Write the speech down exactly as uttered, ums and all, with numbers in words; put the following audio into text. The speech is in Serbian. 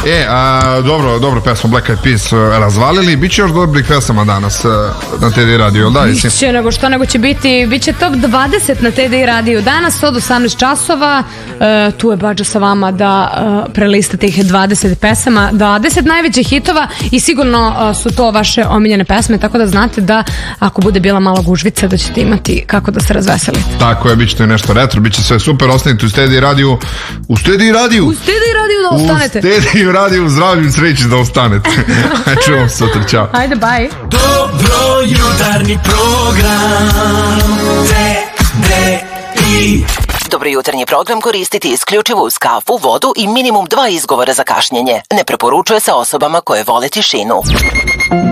E, a, dobro, dobro pesma Black Eyed Peas razvalili. Biće još dobrih pesama danas na T D Radio, da? Biće, nego što, nego će biti, biće top dvadeset na T D Radio danas od osamnaest časova. E, tu je Badža sa vama da e, prelistate ih dvadeset pesama, dvadeset najvećih hitova i sigurno e, su to vaše omiljene pesme, tako da znate da ako bude bila malo gužvica da ćete imati kako da se razveselite. Tako je, bit će to i nešto retro, bit će sve super, ostanite u T D Radio, u T D Radio, u T D Radio da ostanete. U T D Radio, zdravlju i sreći da ostanete. Čujemo se sutra, čao. Ajde, bye. Dobro jutarnji program T D I. Dobro jutarnji program koristiti isključivo uz kafu, vodu i minimum dva izgovora za kašnjenje. Ne preporučuje se osobama koje vole tišinu.